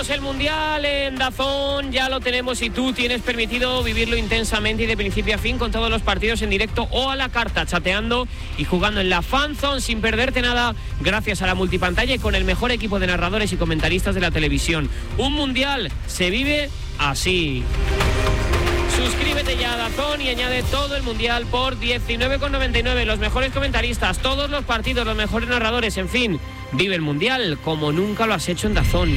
Vivimos el Mundial en DAZN, ya lo tenemos y tú tienes permitido vivirlo intensamente y de principio a fin con todos los partidos en directo o a la carta, chateando y jugando en la Fan Zone sin perderte nada gracias a la multipantalla y con el mejor equipo de narradores y comentaristas de la televisión. Un Mundial se vive así. Suscríbete ya a DAZN y añade todo el Mundial por 19,99. Los mejores comentaristas, todos los partidos, los mejores narradores, en fin. Vive el Mundial como nunca lo has hecho en DAZN.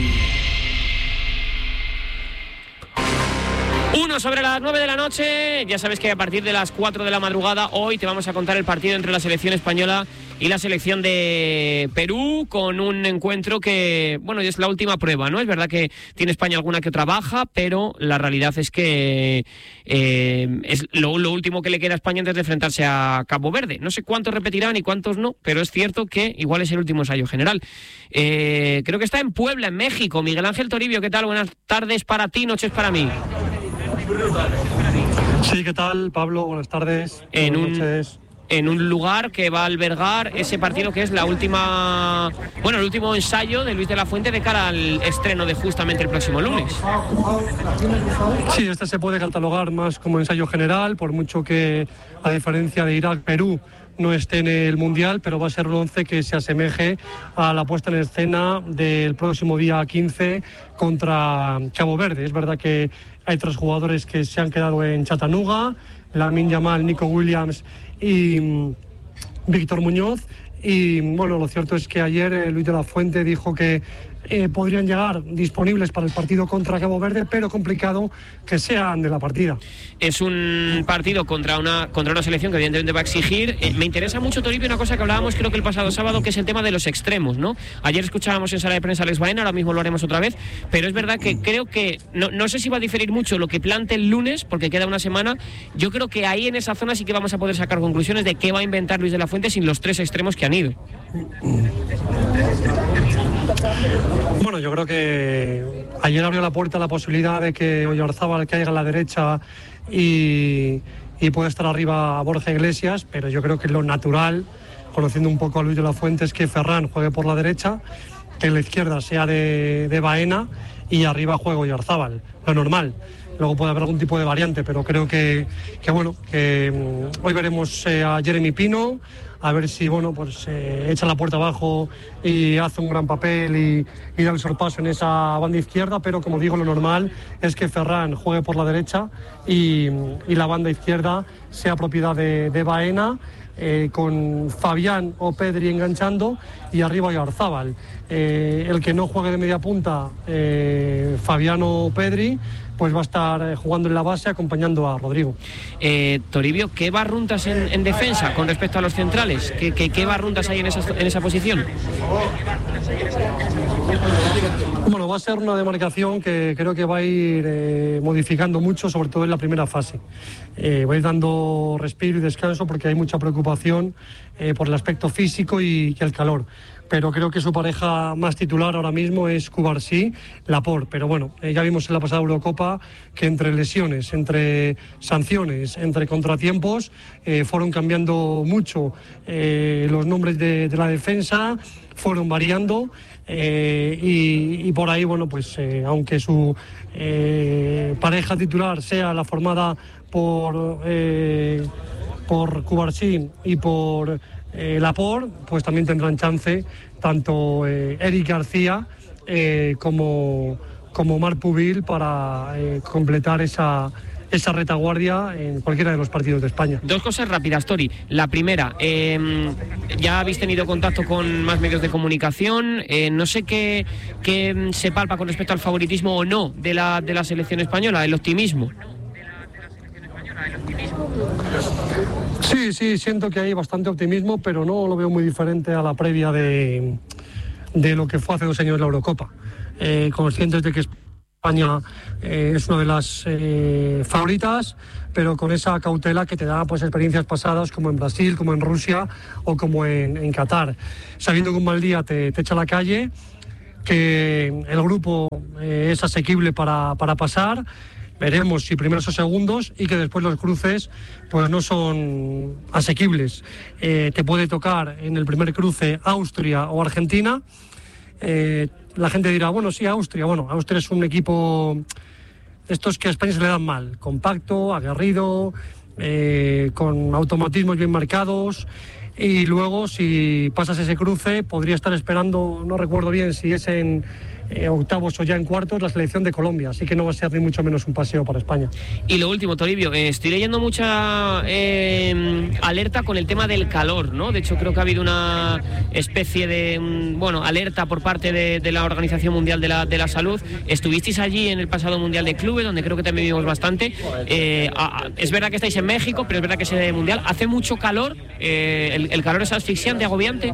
1:09 de la noche. Ya sabes que a partir de las 4 de la madrugada hoy te vamos a contar el partido entre la selección española y la selección de Perú, con un encuentro que, bueno, es la última prueba, ¿no? Es verdad que tiene España alguna que otra baja, pero la realidad es que es lo último que le queda a España antes de enfrentarse a Cabo Verde. No sé cuántos repetirán y cuántos no, pero es cierto que igual es el último ensayo general. Creo que está en Puebla, en México. Miguel Ángel Toribio, ¿qué tal? Buenas tardes para ti, noches para mí. Sí, ¿qué tal, Pablo? Buenas tardes. Buenas noches. En un lugar que va a albergar ese partido que es el último ensayo de Luis de la Fuente de cara al estreno de justamente el próximo lunes. Sí, este se puede catalogar más como ensayo general, por mucho que, a diferencia de Irak, Perú no esté en el Mundial, pero va a ser un 11 que se asemeje a la puesta en escena del próximo día 15 contra Cabo Verde. Es verdad que hay 3 jugadores que se han quedado en Chattanooga: Lamine Yamal, Nico Williams y Víctor Muñoz. Y bueno, lo cierto es que ayer Luis de la Fuente dijo que podrían llegar disponibles para el partido contra Cabo Verde, pero complicado que sean de la partida. Es un partido contra una selección que evidentemente va a exigir. Me interesa mucho, Toribio, una cosa que hablábamos creo que el pasado sábado, que es el tema de los extremos, ¿no? Ayer escuchábamos en sala de prensa a Alex Baena, ahora mismo lo haremos otra vez, pero es verdad que creo que, no sé si va a diferir mucho lo que plante el lunes, porque queda una semana. Yo creo que ahí en esa zona sí que vamos a poder sacar conclusiones de qué va a inventar Luis de la Fuente sin los 3 extremos que han ido. Bueno, yo creo que ayer abrió la puerta la posibilidad de que Oyarzábal caiga a la derecha y pueda estar arriba Borja Iglesias, pero yo creo que lo natural, conociendo un poco a Luis de la Fuente, es que Ferran juegue por la derecha, que en la izquierda sea de Baena y arriba juegue Oyarzábal, lo normal. Luego puede haber algún tipo de variante, pero creo que hoy veremos a Jeremy Pino, a ver si echa la puerta abajo y hace un gran papel y da el sorpaso en esa banda izquierda, pero como digo, lo normal es que Ferran juegue por la derecha y la banda izquierda sea propiedad de Baena, con Fabián o Pedri enganchando y arriba Oyarzábal. El que no juegue de media punta, Fabián o Pedri, pues va a estar jugando en la base acompañando a Rodrigo. Toribio, ¿qué barruntas en defensa con respecto a los centrales? ¿Qué barruntas hay en esa posición? Bueno, va a ser una demarcación que creo que va a ir modificando mucho, sobre todo en la primera fase. Va a ir dando respiro y descanso porque hay mucha preocupación por el aspecto físico y el calor. Pero creo que su pareja más titular ahora mismo es Cubarsí, Laporte. Pero bueno, ya vimos en la pasada Eurocopa que entre lesiones, entre sanciones, entre contratiempos, fueron cambiando mucho los nombres de la defensa, fueron variando y por ahí, bueno, pues aunque su pareja titular sea la formada por Cubarsí y por Laporte, pues también tendrán chance tanto Eric García como Marc Pubil para completar esa retaguardia en cualquiera de los partidos de España. 2 cosas rápidas, Tori. La primera, ya habéis tenido contacto con más medios de comunicación. No sé qué se palpa con respecto al favoritismo o no de la selección española, el optimismo. Sí, siento que hay bastante optimismo, pero no lo veo muy diferente a la previa de lo que fue hace 2 años la Eurocopa. Conscientes de que España es una de las favoritas, pero con esa cautela que te da pues experiencias pasadas como en Brasil, como en Rusia o como en Qatar. Sabiendo que un mal día te echa a la calle, que el grupo es asequible para pasar. Veremos si primeros o segundos y que después los cruces pues no son asequibles. Te puede tocar en el primer cruce Austria o Argentina. la gente dirá, bueno, sí, Austria. Bueno, Austria es un equipo de estos que a España se le dan mal, compacto, aguerrido, con automatismos bien marcados. Y luego, si pasas ese cruce, podría estar esperando, no recuerdo bien si es en octavos o ya en cuartos, la selección de Colombia. Así que no va a ser ni mucho menos un paseo para España. Y lo último, Toribio, estoy leyendo mucha alerta con el tema del calor, ¿no? De hecho, creo que ha habido una especie de alerta por parte de la Organización Mundial de la Salud. Estuvisteis allí en el pasado Mundial de Clubes, donde creo que también vimos bastante. Es verdad que estáis en México, pero es verdad que es Mundial. ¿Hace mucho calor? ¿El calor es asfixiante, agobiante?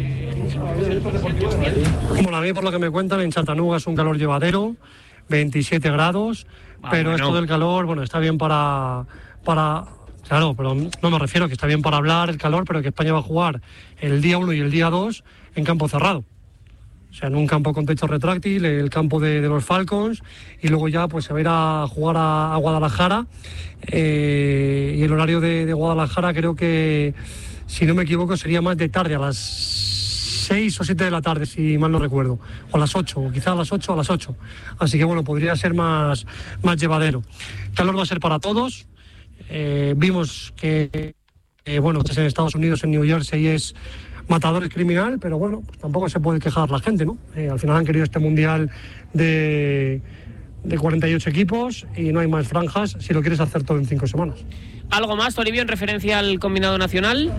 Bueno, a mí, por lo que me cuentan, en Chattanooga es un calor llevadero, 27 grados, pero esto del calor, está bien para... Claro, pero no me refiero a que está bien para hablar el calor, pero que España va a jugar el día 1 y el día 2 en campo cerrado. O sea, en un campo con techo retráctil, el campo de los Falcons, y luego ya pues se va a ir a jugar a Guadalajara, y el horario de Guadalajara creo que, si no me equivoco, sería más de tarde, a las 6 o 7 de la tarde, si mal no recuerdo, o a las 8, o quizá a las 8 Así que podría ser más llevadero. Calor va a ser para todos. Vimos que en Estados Unidos, en New Jersey, es matador, es criminal, pero pues tampoco se puede quejar la gente, ¿no? Al final han querido este mundial de 48 equipos y no hay más franjas si lo quieres hacer todo en 5 semanas. ¿Algo más, Toribio, en referencia al combinado nacional?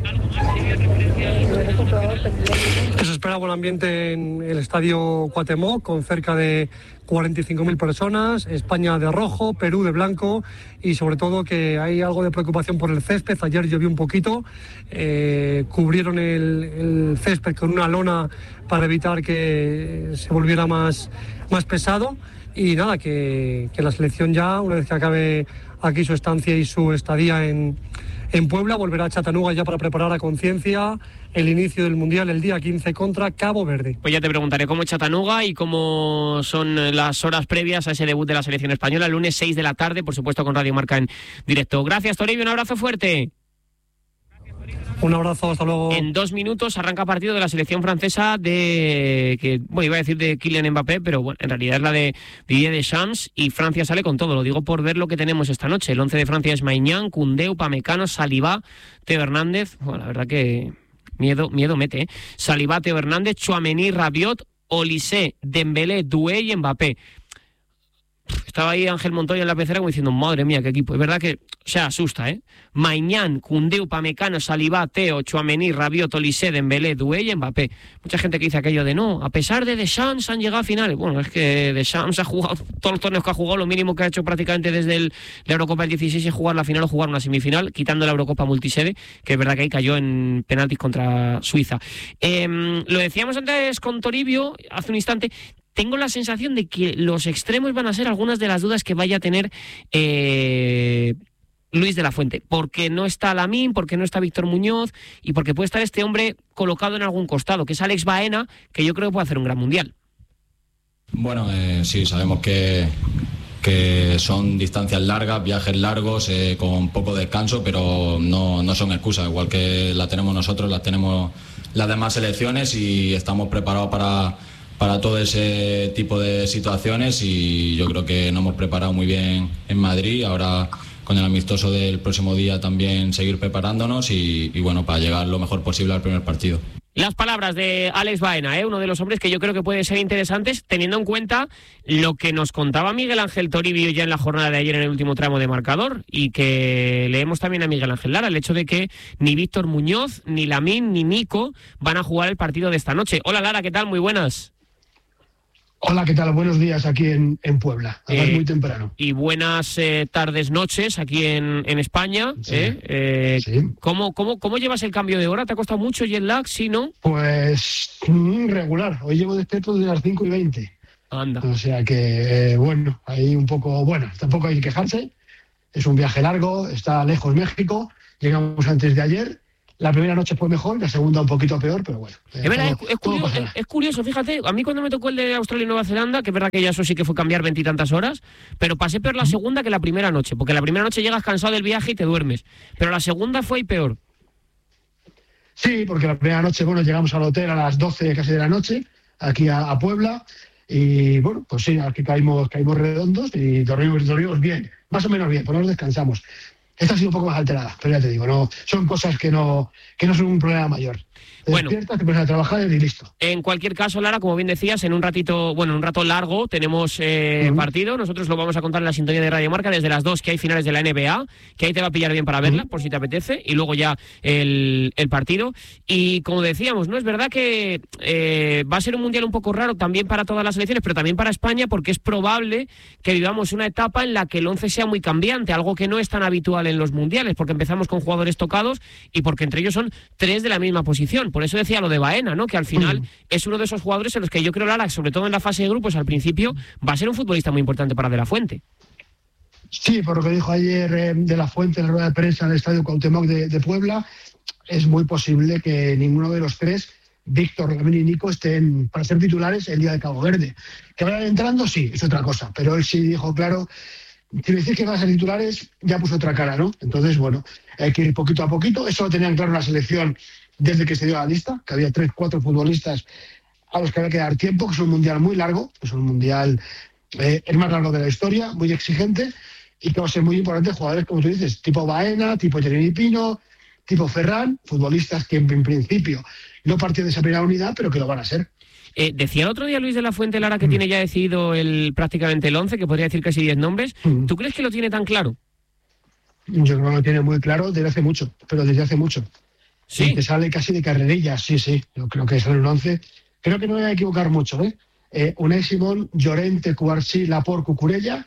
Que se espera buen ambiente en el estadio Cuauhtémoc, con cerca de 45.000 personas, España de rojo, Perú de blanco, y sobre todo que hay algo de preocupación por el césped. Ayer llovió un poquito, cubrieron el césped con una lona para evitar que se volviera más pesado, y nada, que la selección ya, una vez que acabe aquí su estancia y su estadía en Puebla, volverá a Chattanooga ya para preparar a conciencia el inicio del Mundial el día 15 contra Cabo Verde. Pues ya te preguntaré cómo es Chattanooga y cómo son las horas previas a ese debut de la selección española, el lunes 6 de la tarde, por supuesto con Radio Marca en directo. Gracias, Toribio, un abrazo fuerte. Un abrazo, hasta luego. En 2 minutos arranca partido de la selección francesa de Kylian Mbappé, pero en realidad es la de Didier Deschamps, y Francia sale con todo. Lo digo por ver lo que tenemos esta noche. El 11 de Francia es Maignan, Koundé, Upamecano, Saliba, Teo Hernández. La verdad que miedo mete, ¿eh? Saliba, Teo Hernández, Tchouaméni, Rabiot, Olise, Dembélé, Doué y Mbappé. Estaba ahí Ángel Montoya en la pecera como diciendo, madre mía, qué equipo. Es verdad que asusta, ¿eh? Maignan, Koundé, Upamecano, Saliba, Teo, Tchouaméni, Rabiot, Olise, Dembélé, Doué y Mbappé. Mucha gente que dice aquello de no, a pesar de Deschamps han llegado a finales. Bueno, es que Deschamps ha jugado todos los torneos que ha jugado, lo mínimo que ha hecho prácticamente desde la Eurocopa del 16 es jugar la final o jugar una semifinal, quitando la Eurocopa multisede, que es verdad que ahí cayó en penaltis contra Suiza. Lo decíamos antes con Toribio, hace un instante. Tengo la sensación de que los extremos van a ser algunas de las dudas que vaya a tener Luis de la Fuente, porque no está Lamine, porque no está Víctor Muñoz y porque puede estar este hombre colocado en algún costado, que es Alex Baena, que yo creo que puede hacer un gran mundial. Bueno, sí, sabemos que son distancias largas, viajes largos, con poco descanso, pero no son excusas, igual que la tenemos nosotros, las tenemos las demás selecciones, y estamos preparados para todo ese tipo de situaciones, y yo creo que nos hemos preparado muy bien en Madrid. Ahora con el amistoso del próximo día también seguir preparándonos y para llegar lo mejor posible al primer partido. Las palabras de Alex Baena, uno de los hombres que yo creo que pueden ser interesantes, teniendo en cuenta lo que nos contaba Miguel Ángel Toribio ya en la jornada de ayer en el último tramo de marcador, y que leemos también a Miguel Ángel Lara, el hecho de que ni Víctor Muñoz, ni Lamine, ni Nico van a jugar el partido de esta noche. Hola Lara, ¿qué tal? Muy buenas. Hola, ¿qué tal? Buenos días aquí en Puebla, muy temprano. Y buenas tardes, noches aquí en España. Sí. Sí. ¿Cómo llevas el cambio de hora? ¿Te ha costado mucho jet lag, sí, no? Pues regular. Hoy llevo despierto desde las 5:20. Anda. O sea que, ahí un poco... tampoco hay que quejarse. Es un viaje largo, está lejos México. Llegamos antes de ayer. La primera noche fue mejor, la segunda un poquito peor, pero bueno. Es verdad, es curioso, fíjate, a mí cuando me tocó el de Australia y Nueva Zelanda, que es verdad que ya eso sí que fue cambiar 20 y tantas horas, pero pasé peor la segunda que la primera noche, porque la primera noche llegas cansado del viaje y te duermes, pero la segunda fue peor. Sí, porque la primera noche, llegamos al hotel a las 12 casi de la noche, aquí a Puebla. Y bueno, pues sí, aquí caímos redondos y dormimos bien, más o menos bien, por lo menos descansamos. Esta ha sido un poco más alterada, pero ya te digo, no son cosas que no son un problema mayor. Te despiertas, te pones a trabajar y listo. En cualquier caso, Lara, como bien decías, en un rato largo tenemos partido. Nosotros lo vamos a contar en la sintonía de Radio Marca desde las 2, que hay finales de la NBA, que ahí te va a pillar bien para verla, por si te apetece, y luego ya el partido. Y como decíamos, ¿no? Es verdad que va a ser un mundial un poco raro también para todas las selecciones, pero también para España, porque es probable que vivamos una etapa en la que el 11 sea muy cambiante, algo que no es tan habitual en los mundiales, porque empezamos con jugadores tocados y porque entre ellos son 3 de la misma posición. Por eso decía lo de Baena, ¿no? Que al final es uno de esos jugadores en los que yo creo, Lara, sobre todo en la fase de grupos al principio, va a ser un futbolista muy importante para De la Fuente. Sí, por lo que dijo ayer De la Fuente en la rueda de prensa en el Estadio Cuauhtémoc de Puebla, es muy posible que ninguno de los 3, Víctor, Lamine y Nico, estén para ser titulares el día de Cabo Verde. Que vayan entrando, sí, es otra cosa, pero él sí dijo claro. Si me decís que van a ser titulares, ya puso otra cara, ¿no? Entonces, bueno, hay que ir poquito a poquito. Eso lo tenían claro en la selección desde que se dio la lista, que había 3-4 futbolistas a los que había que dar tiempo, que es un mundial muy largo, que es un mundial el más largo de la historia, muy exigente, y que va a ser muy importante jugadores, como tú dices, tipo Baena, tipo Jeremy Pino, tipo Ferran, futbolistas que en principio no partían de esa primera unidad, pero que lo van a ser. Decía el otro día Luis de la Fuente, Lara, que tiene ya decidido prácticamente el 11, que podría decir casi 10 nombres. ¿Tú crees que lo tiene tan claro? Yo creo que lo tiene muy claro desde hace mucho, pero desde hace mucho. Sí. Te sale casi de carrerilla, sí. Yo creo que sale un 11. Creo que no me voy a equivocar mucho, Unai Simón, Llorente, Cubarsí, Laporte, Cucurella,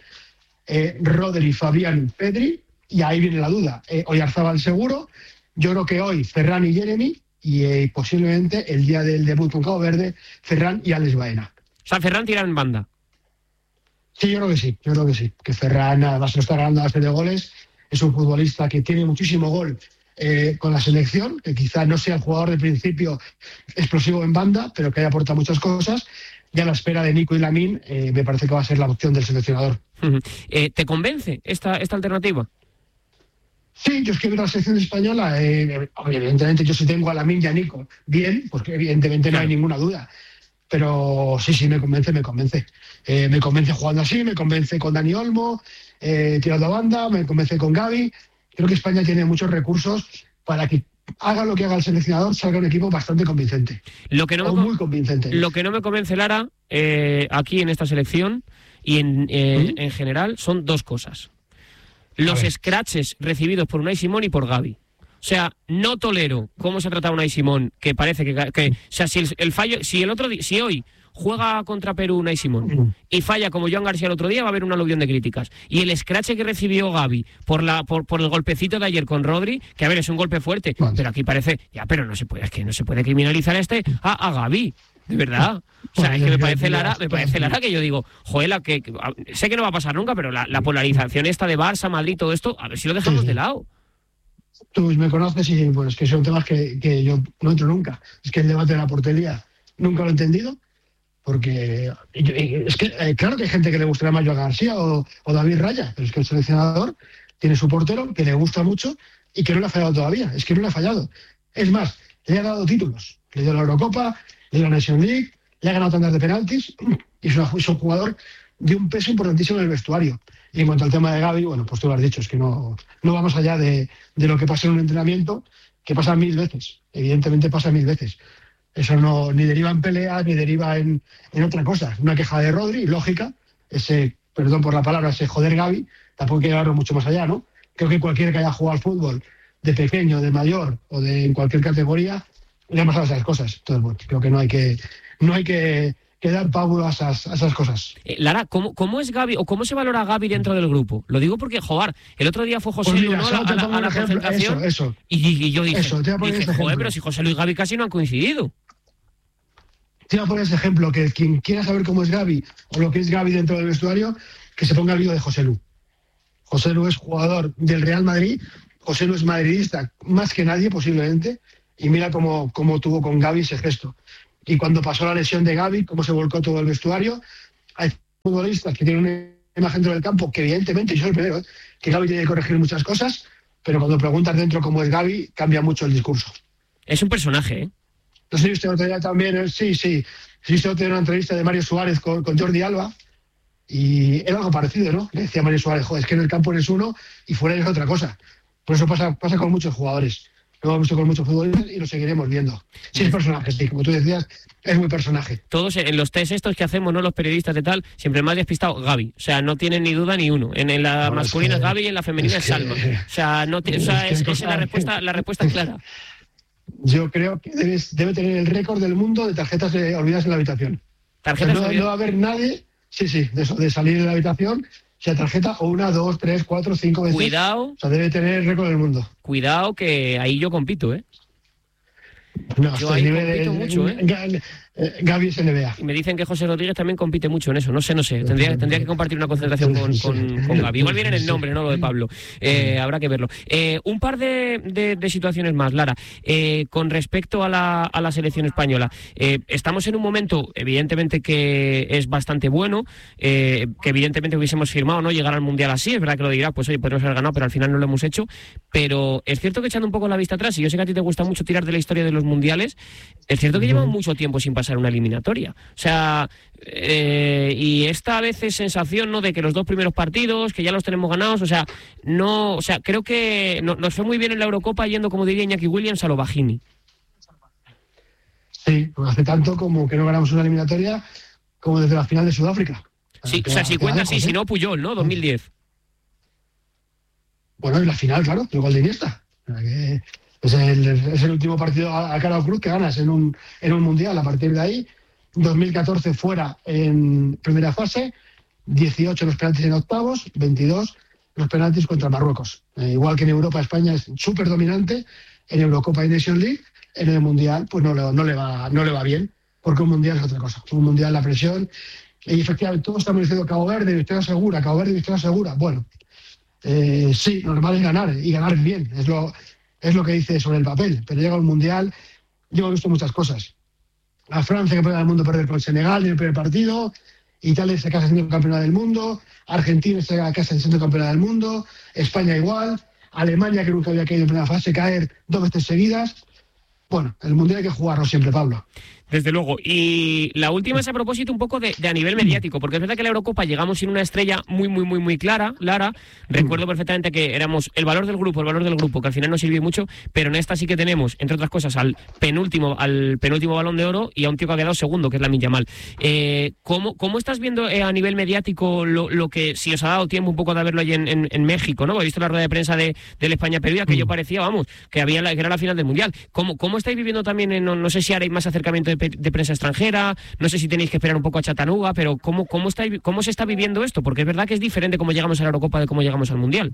Rodri, Fabián, Pedri, y ahí viene la duda. Oyarzábal seguro. Yo creo que hoy Ferran y Jeremy, y posiblemente el día del debut con Cabo Verde, Ferran y Alex Baena. O sea, Ferran tira en banda. Sí, yo creo que sí. Que Ferran además lo está ganando a base de goles. Es un futbolista que tiene muchísimo gol con la selección, que quizá no sea el jugador de principio explosivo en banda, pero que haya aportado muchas cosas. Y a la espera de Nico y Lamine, me parece que va a ser la opción del seleccionador. ¿Te convence esta alternativa? Sí, yo es que veo la selección española, evidentemente yo sí tengo a Lamine y a Nico bien, porque evidentemente no hay ninguna duda, pero sí, me convence. Me convence jugando así, me convence con Dani Olmo, tirando a banda, me convence con Gavi. Creo que España tiene muchos recursos para que haga lo que haga el seleccionador, salga un equipo bastante convincente. Muy convincente. Lo que no me convence, Lara, aquí en esta selección y en general, son 2 cosas. Los scratches recibidos por Unai Simón y por Gavi. O sea, no tolero cómo se ha tratado a Unai Simón, que parece que o sea, si hoy juega contra Perú Unai Simón y falla como Joan García el otro día, va a haber un aluvión de críticas. Y el scratch que recibió Gavi por el golpecito de ayer con Rodri, que a ver, es un golpe fuerte, pero aquí parece, pero no se puede criminalizar a Gavi. De verdad. O sea, es que me parece Lara que yo digo, joder, que sé que no va a pasar nunca, pero la polarización esta de Barça, Madrid, todo esto, a ver si lo dejamos de lado. Tú me conoces y bueno, es que son temas que yo no entro nunca. Es que el debate de la portería nunca lo he entendido, porque es que claro que hay gente que le gustaría más Joan García o David Raya, pero es que el seleccionador tiene su portero que le gusta mucho y que no le ha fallado todavía. Es que no le ha fallado. Es más, le ha dado títulos. Le dio la Eurocopa, de la Nations League, le ha ganado tantas de penaltis y es un jugador de un peso importantísimo en el vestuario. Y en cuanto al tema de Gavi, bueno, pues tú lo has dicho, es que no vamos allá de lo que pasa en un entrenamiento, que pasa 1000 veces. Evidentemente pasa 1000 veces. Eso ni deriva en pelea, ni deriva en otra cosa. Una queja de Rodri, lógica, perdón por la palabra, ese joder Gavi, tampoco hay que llevarlo mucho más allá, ¿no? Creo que cualquiera que haya jugado al fútbol, de pequeño, de mayor o en cualquier categoría, le han pasado esas cosas. Entonces, bueno, creo que no hay que dar pábulo a esas cosas. Lara, ¿cómo es Gavi o cómo se valora a Gavi dentro del grupo? Lo digo porque, joder, el otro día fue José Luis, ¿no? a la concentración. Eso. Y yo dije, joder, pero si José Luis y Gavi casi no han coincidido. Te voy a poner ese ejemplo, que quien quiera saber cómo es Gavi o lo que es Gavi dentro del vestuario, que se ponga el vídeo de José Lu. José Lu es jugador del Real Madrid, José Lu es madridista más que nadie posiblemente, y mira cómo tuvo con Gavi ese gesto. Y cuando pasó la lesión de Gavi, cómo se volcó todo el vestuario. Hay futbolistas que tienen una imagen dentro del campo que evidentemente, yo soy el primero, que Gavi tiene que corregir muchas cosas, pero cuando preguntas dentro cómo es Gavi, cambia mucho el discurso. Es un personaje, ¿eh? No sé si usted otro día también, sí, Sí, yo tenía una entrevista de Mario Suárez con Jordi Alba y era algo parecido, ¿no? Le decía a Mario Suárez, joder, es que en el campo eres uno y fuera eres otra cosa. Por eso pasa con muchos jugadores. Lo hemos visto con muchos futbolistas y lo seguiremos viendo. Sí, es personaje, sí, como tú decías, es muy personaje. Todos en los test estos que hacemos, ¿no? Los periodistas de tal, siempre el más despistado, Gavi. O sea, no tienen ni duda ni uno. En la masculina es Gavi y en la femenina es Salma. O sea, no tiene, es la respuesta clara. Yo creo que debe tener el récord del mundo de tarjetas olvidadas en la habitación. ¿Tarjetas olvidadas? No va a haber nadie, de salir de la habitación, sea tarjeta o 1, 2, 3, 4, 5 veces. Cuidado. O sea, debe tener el récord del mundo. Cuidado que ahí yo compito, ¿eh? No, yo ahí compito mucho, ¿eh? Gavi es NBA. Y me dicen que José Rodríguez también compite mucho en eso. No sé. Tendría que compartir una concentración con Gavi. Igual viene en el nombre, no lo de Pablo. Habrá que verlo. Un par de situaciones más, Lara. Con respecto a la selección española. Estamos en un momento, evidentemente, que es bastante bueno. Que evidentemente hubiésemos firmado, ¿no? Llegar al Mundial así. Es verdad que lo dirá, pues oye, podemos haber ganado, pero al final no lo hemos hecho. Pero es cierto que echando un poco la vista atrás, y yo sé que a ti te gusta mucho tirar de la historia de los mundiales, es cierto que llevamos mucho tiempo sin pasar una eliminatoria. O sea, y esta vez es sensación, ¿no?, de que los 2 primeros partidos, que ya los tenemos ganados, creo que nos fue muy bien en la Eurocopa yendo, como diría Iñaki Williams, a lo Bajini. Sí, pues hace tanto como que no ganamos una eliminatoria como desde la final de Sudáfrica. Sí, o sea, si cuenta, sí, si no, Puyol, ¿no? 2010. Bueno, y la final, claro, el gol de Iniesta. Es el último partido a cara o cruz que ganas en un mundial. A partir de ahí, 2014 fuera en primera fase, 18 los penaltis en octavos, 22 los penaltis contra Marruecos. Igual que en Europa, España es súper dominante. En Eurocopa y Nation League, en el mundial pues no le va bien, porque un mundial es otra cosa. Un mundial, la presión. Y efectivamente, todos estamos diciendo Cabo Verde, victoria segura. Bueno, sí, normal es ganar y ganar bien. Es lo que dice sobre el papel, pero llega un mundial, yo he visto muchas cosas. A Francia, campeona del mundo, perder con Senegal en el primer partido, Italia se casa siendo campeona del mundo, Argentina se casa siendo campeona del mundo, España igual, Alemania, que nunca había caído en primera fase, caer 2 veces seguidas. Bueno, el mundial hay que jugarlo siempre, Pablo. Desde luego. Y la última es a propósito un poco de a nivel mediático, porque es verdad que en la Eurocopa llegamos sin una estrella muy clara, Lara. Recuerdo perfectamente que éramos el valor del grupo, que al final nos sirvió mucho, pero en esta sí que tenemos, entre otras cosas, al penúltimo Balón de Oro y a un tío que ha quedado segundo, que es Lamine Yamal. ¿Cómo estás viendo a nivel mediático lo que, si os ha dado tiempo un poco de verlo allí en México, ¿no? He visto la rueda de prensa del España-Perú, aquello parecía, que era la final del Mundial. ¿Cómo estáis viviendo también, no sé si haréis más acercamiento de prensa extranjera, no sé si tenéis que esperar un poco a Chattanooga, pero ¿cómo se está viviendo esto? Porque es verdad que es diferente cómo llegamos a la Eurocopa de cómo llegamos al Mundial.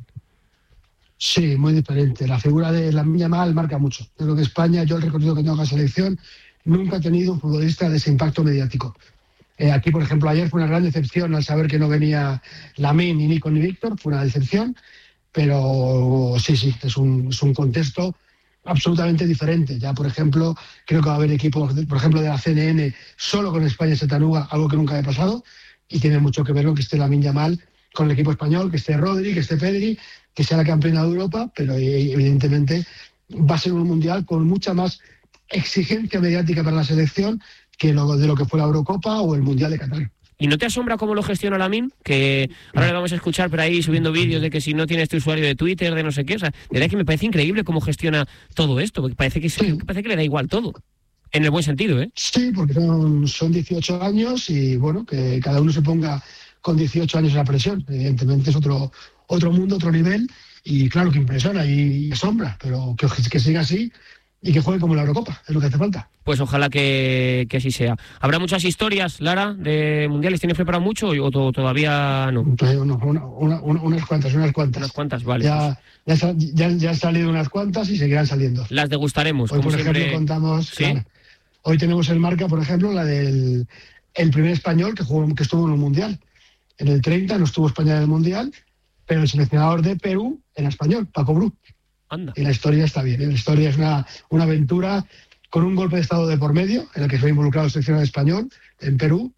Sí, muy diferente. La figura de Lamine Yamal marca mucho. Yo creo que España, yo el recorrido que tengo con la selección, nunca ha tenido un futbolista de ese impacto mediático. Aquí, por ejemplo, ayer fue una gran decepción al saber que no venía Lamine, ni Nico, ni Víctor, fue una decepción, pero sí, es un contexto absolutamente diferente. Ya, por ejemplo, creo que va a haber equipos, por ejemplo, de la CNN solo con España en Chattanooga, algo que nunca había pasado, y tiene mucho que ver con que esté Lamine Yamal con el equipo español, que esté Rodri, que esté Pedri, que sea la campeona de Europa, pero evidentemente va a ser un mundial con mucha más exigencia mediática para la selección que de lo que fue la Eurocopa o el Mundial de Qatar. ¿Y no te asombra cómo lo gestiona Lamine? Que ahora le vamos a escuchar por ahí subiendo vídeos de que si no tienes tu usuario de Twitter, de no sé qué. O sea, de verdad que me parece increíble cómo gestiona todo esto, porque parece que le da igual todo. En el buen sentido, ¿eh? Sí, porque son 18 años y, bueno, que cada uno se ponga con 18 años en la presión. Evidentemente es otro mundo, otro nivel, y claro que impresiona y asombra, pero que siga así y que juegue como la Eurocopa, es lo que hace falta. Pues ojalá que así sea. ¿Habrá muchas historias, Lara, de mundiales? ¿Tienes preparado mucho o todavía no? Pues unas cuantas. Unas cuantas, vale. Ya han salido unas cuantas y seguirán saliendo. Las degustaremos, hoy, como por siempre. Ejemplo, contamos... ¿Sí? Claro, hoy tenemos en marca, por ejemplo, la del primer español que estuvo en un mundial. En el 30 no estuvo España en el mundial, pero el seleccionador de Perú era español, Paco Bru. Anda. Y la historia está bien, ¿eh? La historia es una aventura con un golpe de estado de por medio, en el que fue involucrado el seleccionador español en Perú,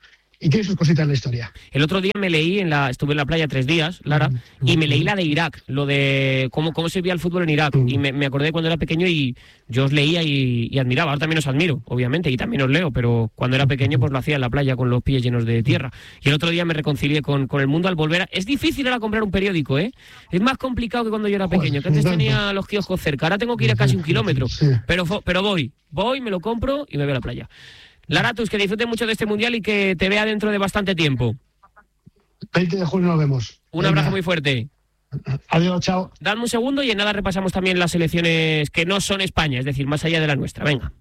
y tiene sus cositas en la historia. El otro día me leí, estuve en la playa 3 días, Lara, y me leí la de Irak, lo de cómo se veía el fútbol en Irak, y me acordé cuando era pequeño y yo os leía y admiraba. Ahora también os admiro, obviamente, y también os leo, pero cuando era pequeño pues lo hacía en la playa con los pies llenos de tierra. Y el otro día me reconcilié con el mundo al volver. Es difícil ahora comprar un periódico, ¿eh? Es más complicado que cuando yo era pequeño, que antes tenía los kioscos cerca, ahora tengo que ir a casi 1 kilómetro, pero voy, me lo compro y me voy a la playa. Laratus, que disfrute mucho de este mundial y que te vea dentro de bastante tiempo. 20 de junio nos vemos. Un abrazo muy fuerte. Adiós, chao. Dadme un segundo y en nada repasamos también las selecciones que no son España, es decir, más allá de la nuestra. Venga.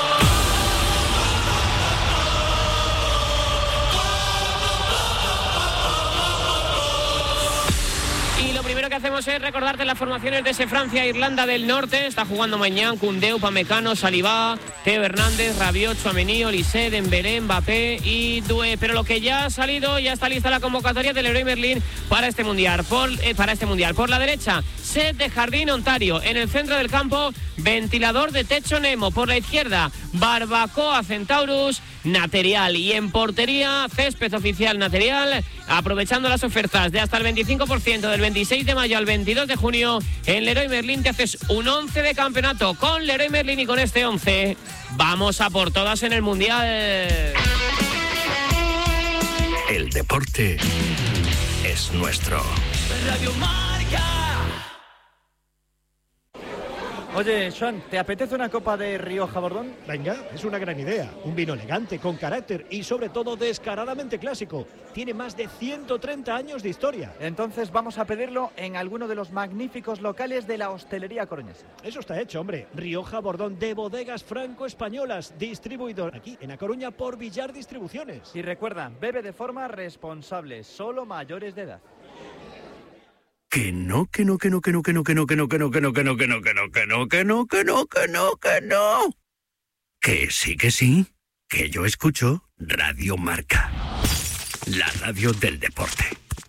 Lo que hacemos es recordarte las formaciones de ese Francia-Irlanda del Norte. Está jugando Mañán, Koundé, Upamecano, Saliba, Teo Hernández, Rabiot, Tchouaméni, Olise, Dembélé, Mbappé y Doué. Pero lo que ya ha salido, ya está lista la convocatoria del Leroy Merlin para este mundial. Por la derecha, Set de Jardín, Ontario. En el centro del campo, Ventilador de Techo, Nemo. Por la izquierda, Barbacoa, Centaurus, Naterial. Y en portería, Césped oficial, Naterial. Aprovechando las ofertas de hasta el 25% del 26 de mayo al 22 de junio, en Leroy Merlin te haces un 11 de campeonato. Con Leroy Merlin y con este 11 vamos a por todas en el Mundial. El deporte es nuestro. Radio Marca. Oye, Joan, ¿te apetece una copa de Rioja Bordón? Venga, es una gran idea. Un vino elegante, con carácter y sobre todo descaradamente clásico. Tiene más de 130 años de historia. Entonces vamos a pedirlo en alguno de los magníficos locales de la hostelería coruñesa. Eso está hecho, hombre. Rioja Bordón de Bodegas Franco-Españolas, distribuidor aquí en A Coruña por Villar Distribuciones. Y recuerda, bebe de forma responsable, solo mayores de edad. Que no. Que sí. Que yo escucho Radio Marca. La radio del deporte.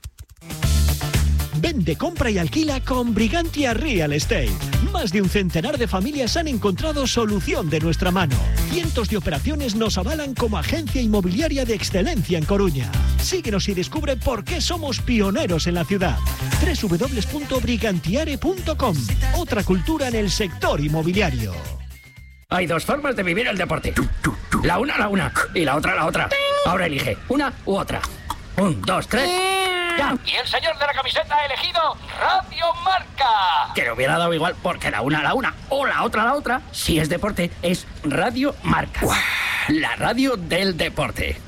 Vende, compra y alquila con Brigantia Real Estate. Más de un centenar de familias han encontrado solución de nuestra mano. Cientos de operaciones nos avalan como agencia inmobiliaria de excelencia en Coruña. Síguenos y descubre por qué somos pioneros en la ciudad. www.brigantiare.com. Otra cultura en el sector inmobiliario. Hay 2 formas de vivir el deporte. La una y la otra. Ahora elige una u otra. 1, 2, 3... ¡Ya! Y el señor de la camiseta ha elegido Radio Marca. Que le hubiera dado igual, porque la una o la otra, si es deporte, es Radio Marca. La radio del deporte.